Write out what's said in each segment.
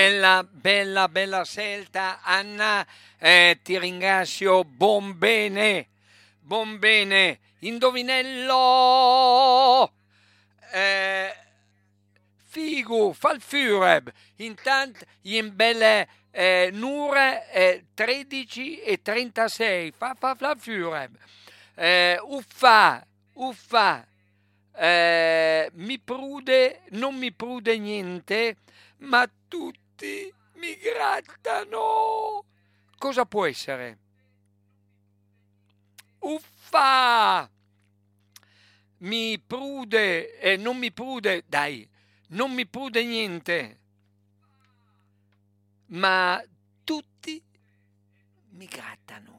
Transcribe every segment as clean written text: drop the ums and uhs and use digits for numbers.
bella, bella, bella scelta, Anna, ti ringrazio, buon bene, indovinello, figu, Falfureb, intanto in belle Nure 13 e 36, Falfureb, uffa, non mi prude niente, ma tutti mi grattano. Cosa può essere? Uffa! Mi prude, non mi prude, dai, non mi prude niente, ma tutti mi grattano.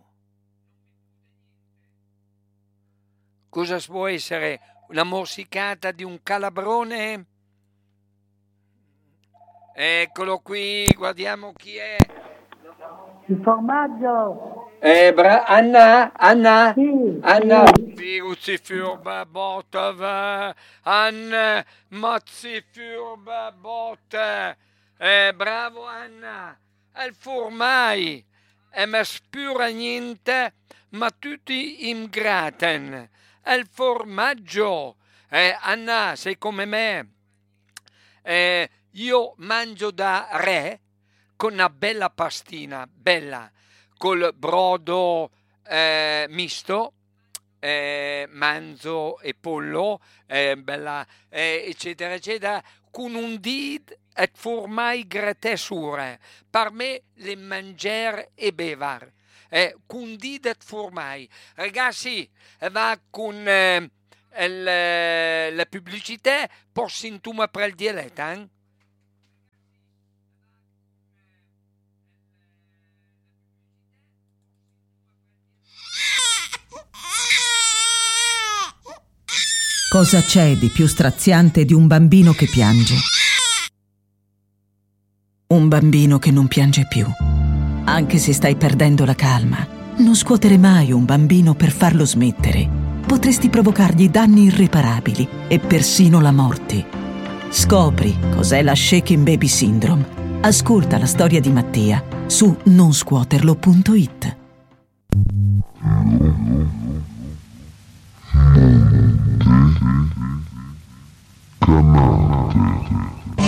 Cosa può essere? Una morsicata di un calabrone? Eccolo qui, guardiamo chi è. Il formaggio. Anna? Sì, Anna? sì. Figuzzi furba botta, Anna, mazzi furba botta. Bravo Anna. Il formai. Ma spura niente, ma tutti im graten. Il formaggio. Anna, sei come me. Io mangio da re con una bella pastina, bella, col brodo misto, manzo e pollo, bella, eccetera, eccetera, con un did et formai gratessure. Per me le mangiare e bevar. Con did et formai. Ragazzi, va con la pubblicità, por sintuma per il dialetto, eh? Cosa c'è di più straziante di un bambino che piange? Un bambino che non piange più. Anche se stai perdendo la calma, non scuotere mai un bambino per farlo smettere. Potresti provocargli danni irreparabili e persino la morte. Scopri cos'è la Shaken Baby Syndrome. Ascolta la storia di Mattia su nonscuoterlo.it. Canate.